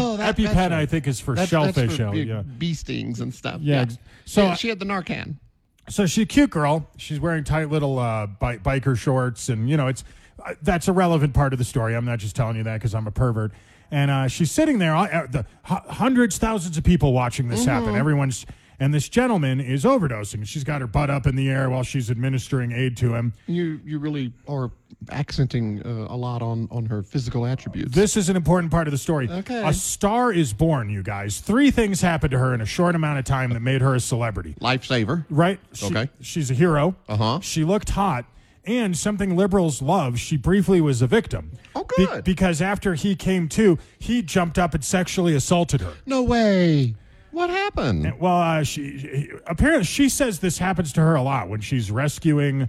Oh, that's EpiPen, right. I think, is for That's shellfish. for Yeah. bee stings and stuff. Yeah. So So she had the Narcan. So she's a cute girl. She's wearing tight little biker shorts, and it's that's a relevant part of the story. I'm not just telling you that because I'm a pervert. And she's sitting there, hundreds, thousands of people watching this happen. And this gentleman is overdosing. She's got her butt up in the air while she's administering aid to him. You really are accenting a lot on her physical attributes. This is an important part of the story. Okay. A star is born, you guys. 3 things happened to her in a short amount of time that made her a celebrity. Lifesaver. Right? Okay. She's a hero. Uh-huh. She looked hot. And something liberals love, she briefly was a victim. Oh, good. Because after he came to, he jumped up and sexually assaulted her. No way. What happened? Well, apparently she says this happens to her a lot when she's rescuing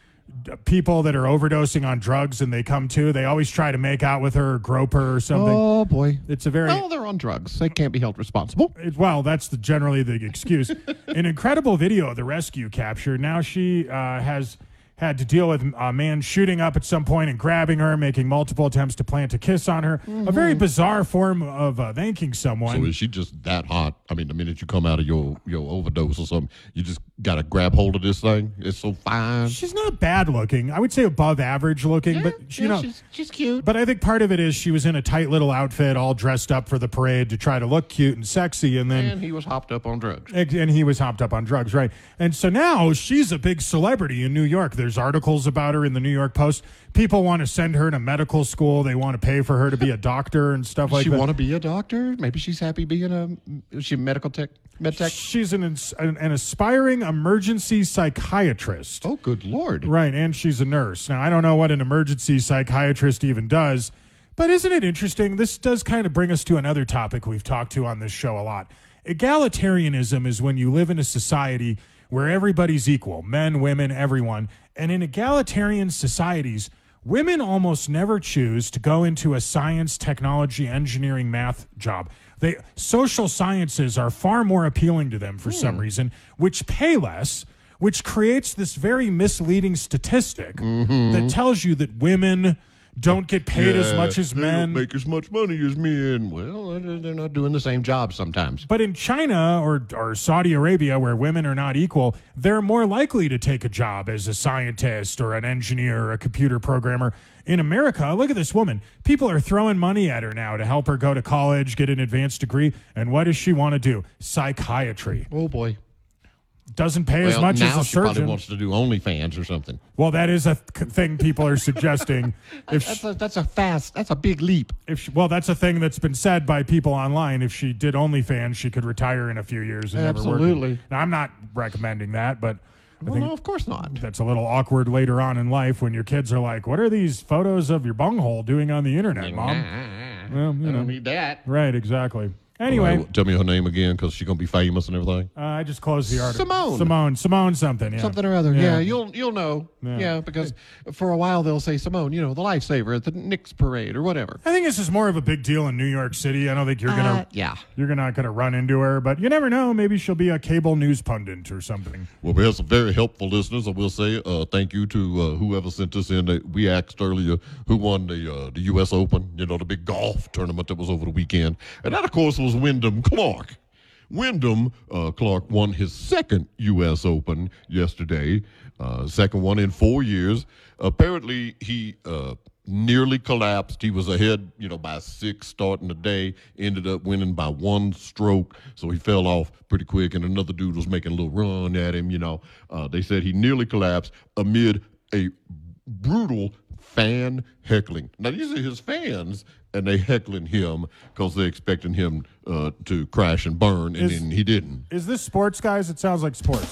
people that are overdosing on drugs and they come to. They always try to make out with her or grope her or something. Oh, boy. It's a very... Well, they're on drugs. They can't be held responsible. That's generally the excuse. An incredible video of the rescue captured. Now she has had to deal with a man shooting up at some point and grabbing her, making multiple attempts to plant a kiss on her. A very bizarre form of thanking someone. So is she just that hot? I mean, the minute you come out of your overdose or something, you just got to grab hold of this thing? It's so fine. She's not bad looking. I would say above average looking, but she's cute. But I think part of it is she was in a tight little outfit, all dressed up for the parade to try to look cute and sexy, and then And he was hopped up on drugs. And he was hopped up on drugs, right? And so now she's a big celebrity in New York. There's articles about her in the New York Post. People want to send her to medical school. They want to pay for her to be a doctor and stuff like that. She want to be a doctor? Maybe she's happy being is she a medical tech? Med tech? She's an aspiring emergency psychiatrist. Oh, good Lord. Right, and she's a nurse. Now, I don't know what an emergency psychiatrist even does, but isn't it interesting? This does kind of bring us to another topic we've talked to on this show a lot. Egalitarianism is when you live in a society where everybody's equal, men, women, everyone. And in egalitarian societies, women almost never choose to go into a science, technology, engineering, math job. Social sciences are far more appealing to them for some reason, which pay less, which creates this very misleading statistic that tells you that women don't get paid as much as they men. Don't make as much money as men. Well, they're not doing the same job sometimes. But in China or Saudi Arabia, where women are not equal, they're more likely to take a job as a scientist or an engineer or a computer programmer. In America, look at this woman. People are throwing money at her now to help her go to college, get an advanced degree. And what does she want to do? Psychiatry. Oh, boy. Doesn't pay as much as a she probably surgeon. wants to do OnlyFans or something. Well, that is a thing people are suggesting. That's a big leap. That's a thing that's been said by people online. If she did OnlyFans, she could retire in a few years and never work. Absolutely. Now, I'm not recommending that, but I think No, of course not. that's a little awkward later on in life when your kids are like, "What are these photos of your bunghole doing on the internet, Mom?" Well, I don't need that. right, exactly. Anyway, Well, tell me her name again because she's going to be famous and everything. I just closed the article. Simone something. Yeah. Something or other. Yeah, you'll know. Yeah, because for a while they'll say Simone, the lifesaver at the Knicks parade or whatever. I think this is more of a big deal in New York City. I don't think you're gonna. You're not gonna run into her, but you never know. Maybe she'll be a cable news pundit or something. Well, we have some very helpful listeners. I will say thank you to whoever sent us in. We asked earlier who won the U.S. Open, the big golf tournament that was over the weekend. And that, of course, was Wyndham Clark. Wyndham Clark won his second U.S. Open yesterday, second one in 4 years. Apparently, he nearly collapsed. He was ahead, by 6 starting the day, ended up winning by 1 stroke, so he fell off pretty quick, and another dude was making a little run at him, They said he nearly collapsed amid a brutal fan heckling. Now, these are his fans, and they heckling him because they're expecting him to crash and burn, and then he didn't. Is this sports, guys? It sounds like sports.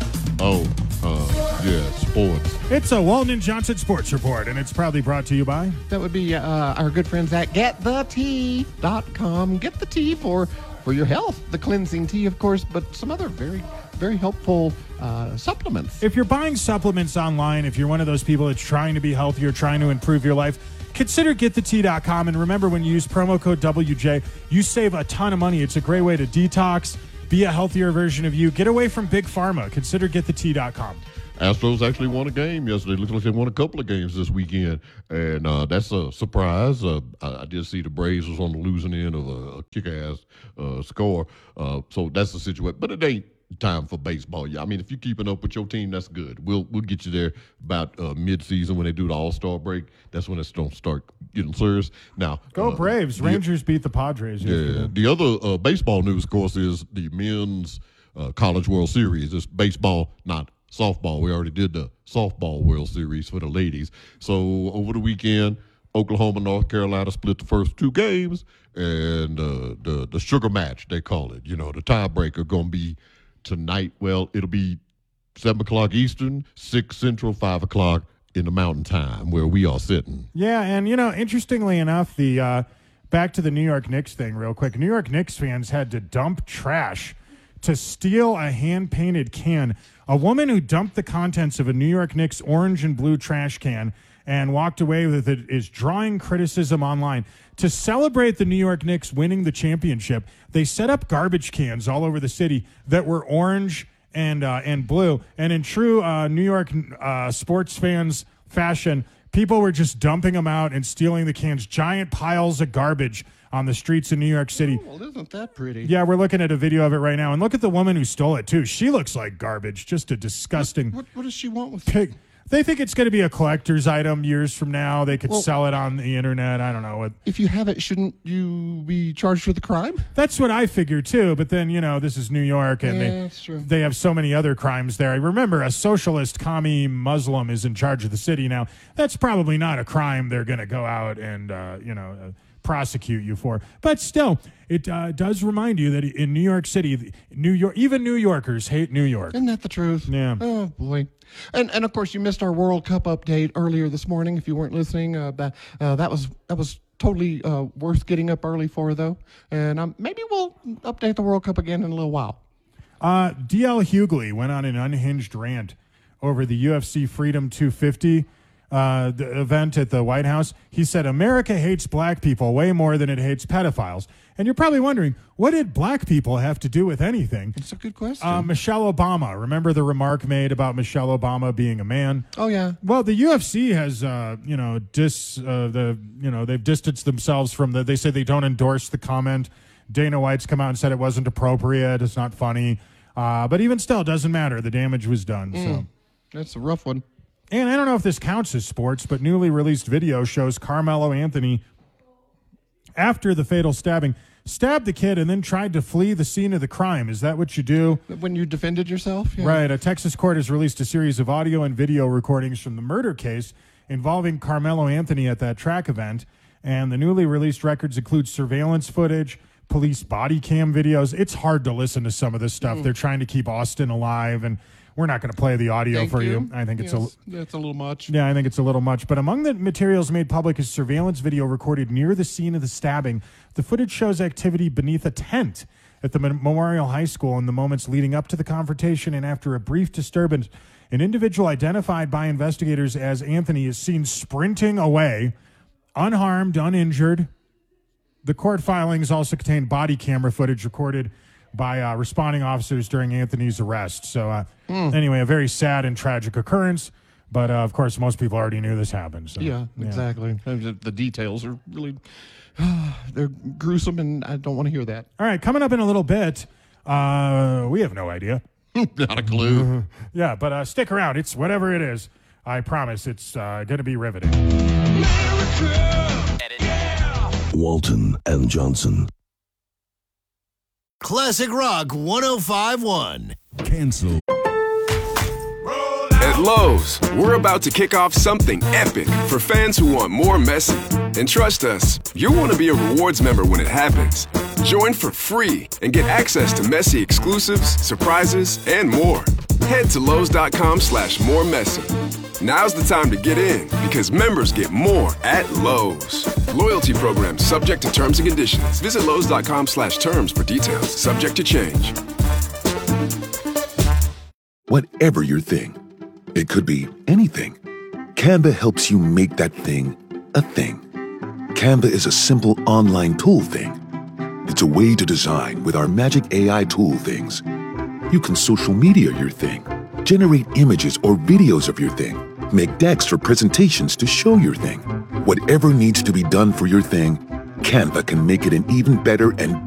Yeah, sports. It's a Walton and Johnson Sports Report, and it's proudly brought to you by... That would be our good friends at GetTheTea.com. Get the tea for your health. The cleansing tea, of course, but some other very, very helpful supplements. If you're buying supplements online, if you're one of those people that's trying to be healthier, trying to improve your life, consider GetTheTea.com. And remember, when you use promo code WJ, you save a ton of money. It's a great way to detox, be a healthier version of you. Get away from Big Pharma. Consider GetTheTea.com. Astros actually won a game yesterday. Looks like they won a couple of games this weekend, and that's a surprise. I did see the Braves was on the losing end of a kick-ass score, so that's the situation. But it ain't time for baseball. Yeah, I mean, if you're keeping up with your team, that's good. We'll get you there about mid-season when they do the All-Star break. That's when it's going to start getting serious. Now, go Braves! Rangers beat the Padres yesterday. Yeah, the other baseball news, of course, is the men's College World Series. It's baseball, not softball. We already did the softball World Series for the ladies. So over the weekend, Oklahoma, North Carolina split the first two games, and the sugar match, they call it. You know, the tiebreaker going to be tonight. Well, it'll be 7 o'clock Eastern, 6 Central, 5 o'clock in the Mountain Time where we are sitting. Yeah, and, you know, interestingly enough, the back to the New York Knicks thing real quick. New York Knicks fans had to dump trash to steal a hand-painted can. A woman who dumped the contents of a New York Knicks orange and blue trash can and walked away with it is drawing criticism online. To celebrate the New York Knicks winning the championship, they set up garbage cans all over the city that were orange and blue. And in true New York sports fans fashion, people were just dumping them out and stealing the cans, giant piles of garbage on the streets of New York City. Oh, well, isn't that pretty? Yeah, we're looking at a video of it right now. And look at the woman who stole it, too. She looks like garbage. Just a disgusting... What does she want with pig? They think it's going to be a collector's item years from now. They could sell it on the internet. I don't know. If you have it, shouldn't you be charged with a crime? That's what I figure, too. But then, you know, this is New York, and that's true. They have so many other crimes there. I remember a socialist commie Muslim is in charge of the city now. That's probably not a crime they're going to go out and, prosecute you for. But still, it does remind you that in New York City, even New Yorkers hate New York. Isn't that the truth? Yeah. Oh, boy. And of course, you missed our World Cup update earlier this morning. If you weren't listening, that was totally worth getting up early for, though. And maybe we'll update the World Cup again in a little while. D.L. Hughley went on an unhinged rant over the UFC Freedom 250 the event at the White House. He said, America hates black people way more than it hates pedophiles. And you're probably wondering, what did black people have to do with anything? It's a good question. Michelle Obama. Remember the remark made about Michelle Obama being a man? Oh, yeah. Well, the UFC has, they've distanced themselves from they say they don't endorse the comment. Dana White's come out and said it wasn't appropriate. It's not funny. But even still, it doesn't matter. The damage was done. So that's a rough one. And I don't know if this counts as sports, but newly released video shows Carmelo Anthony, after the fatal stabbing, stabbed the kid and then tried to flee the scene of the crime. Is that what you do? When you defended yourself? Yeah. Right. A Texas court has released a series of audio and video recordings from the murder case involving Carmelo Anthony at that track event. And the newly released records include surveillance footage, police body cam videos. It's hard to listen to some of this stuff. They're trying to keep Austin alive, and we're not going to play the audio for you. I think it's that's a little much. Yeah, I think it's a little much. But among the materials made public is surveillance video recorded near the scene of the stabbing. The footage shows activity beneath a tent at the Memorial High School in the moments leading up to the confrontation, and after a brief disturbance, an individual identified by investigators as Anthony is seen sprinting away, unharmed, uninjured. The court filings also contain body camera footage recorded by responding officers during Anthony's arrest. So anyway, a very sad and tragic occurrence. But, of course, most people already knew this happened. So, yeah, exactly. The details are really they're gruesome, and I don't want to hear that. All right, coming up in a little bit, we have no idea. Not a clue. Yeah, but stick around. It's whatever it is. I promise it's going to be riveting. Walton and Johnson. Classic Rock 105.1. Cancel. At Lowe's, we're about to kick off something epic for fans who want more Messi. And trust us, you'll want to be a rewards member when it happens. Join for free and get access to Messi exclusives, surprises, and more. Head to Lowe's.com/moremessy. Now's the time to get in because members get more at Lowe's. Loyalty program subject to terms and conditions. Visit Lowe's.com/terms for details. Subject to change. Whatever your thing, it could be anything. Canva helps you make that thing a thing. Canva is a simple online tool thing. It's a way to design with our magic AI tool things. You can social media your thing, generate images or videos of your thing, make decks for presentations to show your thing. Whatever needs to be done for your thing, Canva can make it an even better and